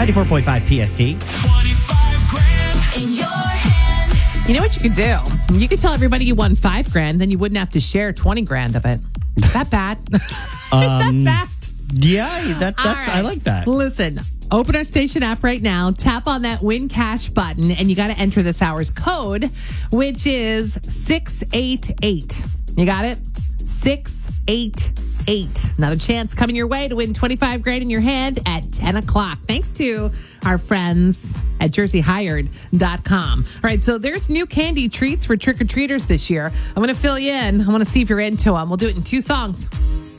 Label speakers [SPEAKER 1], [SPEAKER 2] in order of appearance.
[SPEAKER 1] 94.5 PST.
[SPEAKER 2] 25 grand in your hand.
[SPEAKER 3] You know what you could do? You could tell everybody you won $5,000, then you wouldn't have to share 20 grand of it. Is that bad? Is that bad?
[SPEAKER 1] Yeah, that's
[SPEAKER 3] All right.
[SPEAKER 1] I like that.
[SPEAKER 3] Listen, open our station app right now, tap on that Win Cash button, and you got to enter this hour's code, which is 688. You got it? 688. Another chance coming your way to win 25 grand in your hand at 10 o'clock. Thanks to our friends at jerseyhired.com. All right, so there's new candy treats for trick-or-treaters this year. I'm going to fill you in. I want to see if you're into them. We'll do it in 2 songs.